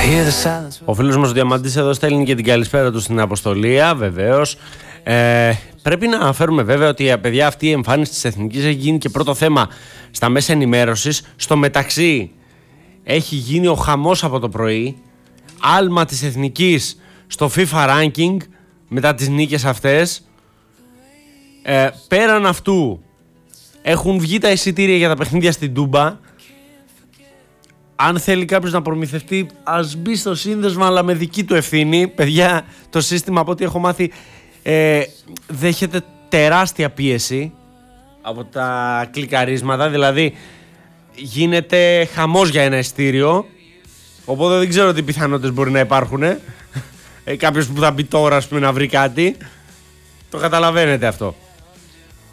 Ο φίλος μας ο Διαμαντής εδώ στέλνει και την καλησπέρα του στην Αποστολία, βεβαίως. Πρέπει να αναφέρουμε βέβαια ότι παιδιά, αυτή η εμφάνιση της Εθνικής έχει γίνει και πρώτο θέμα στα μέσα ενημέρωσης. Στο μεταξύ έχει γίνει ο χαμός από το πρωί. Άλμα της Εθνικής στο FIFA Ranking μετά τις νίκες αυτές. Πέραν αυτού έχουν βγει τα εισιτήρια για τα παιχνίδια στην Τούμπα. Αν θέλει κάποιος να προμηθευτεί, ας μπει στο σύνδεσμο, αλλά με δική του ευθύνη. Παιδιά, το σύστημα από ό,τι έχω μάθει δέχεται τεράστια πίεση από τα κλικαρίσματα. Δηλαδή γίνεται χαμός για ένα εισιτήριο. Οπότε δεν ξέρω τι πιθανότητες μπορεί να υπάρχουν. Κάποιος που θα μπει τώρα, ας πούμε, να βρει κάτι. Το καταλαβαίνετε αυτό.